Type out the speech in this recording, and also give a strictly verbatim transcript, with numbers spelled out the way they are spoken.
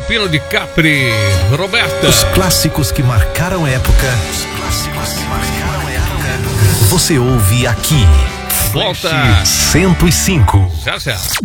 Pino de Capri, Roberta. Os clássicos que marcaram época. Os clássicos que marcaram época. Você ouve aqui. Volta cento e cinco. Já, já.